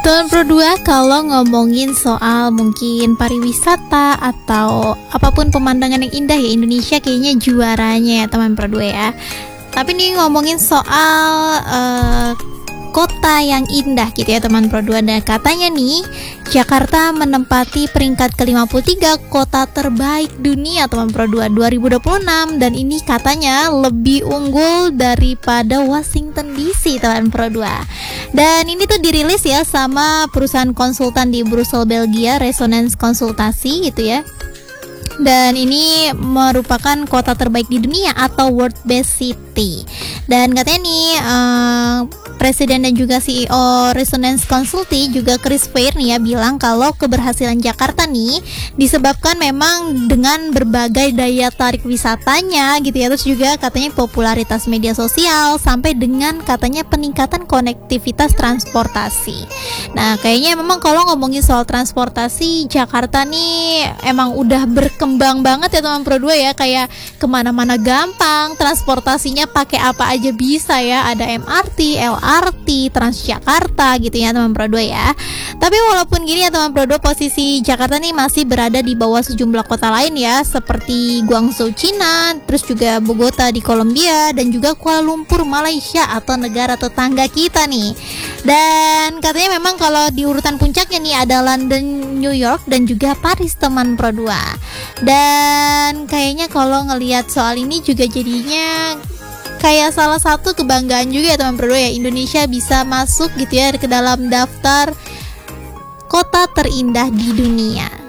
Teman Pro 2, kalau ngomongin soal mungkin pariwisata atau apapun pemandangan yang indah ya, Indonesia kayaknya juaranya ya teman Pro 2 ya. Tapi nih ngomongin soal kota yang indah gitu ya teman Pro 2. Dan katanya nih Jakarta menempati peringkat ke-53 kota terbaik dunia teman Pro 2 2026, dan ini katanya lebih unggul daripada Washington DC teman Pro 2. Dan ini tuh dirilis ya sama perusahaan konsultan di Brussels, Belgia, Resonance Konsultasi gitu ya. Dan ini merupakan kota terbaik di dunia atau World Best City. Dan katanya nih Presiden dan juga CEO Resonance Consulting juga Chris Fair nih ya bilang kalau keberhasilan Jakarta nih disebabkan memang dengan berbagai daya tarik wisatanya gitu ya. Terus juga katanya popularitas media sosial sampai dengan katanya peningkatan konektivitas transportasi. Nah kayaknya memang kalau ngomongin soal transportasi, Jakarta nih emang udah berkembang banget ya teman Pro 2 ya. Kayak kemana-mana gampang, transportasinya pakai apa aja bisa ya. Ada MRT, LRT, Transjakarta gitu ya teman Pro 2 ya. Tapi walaupun gini ya teman Pro 2, posisi Jakarta nih masih berada di bawah sejumlah kota lain ya, seperti Guangzhou Cina, terus juga Bogota di Kolombia, dan juga Kuala Lumpur Malaysia atau negara tetangga kita nih. Dan katanya memang kalau di urutan puncaknya nih ada London, New York, dan juga Paris teman Pro 2. Dan kayaknya kalau ngelihat soal ini juga jadinya kayak salah satu kebanggaan juga ya teman Pro 2 ya, Indonesia bisa masuk gitu ya ke dalam daftar kota terindah di dunia.